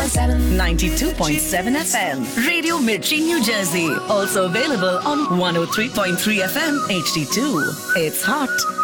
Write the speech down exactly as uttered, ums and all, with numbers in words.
point seven. ninety-two point seven F M. Radio Mirchi, New Jersey. Also available on one oh three point three F M H D two. It's hot.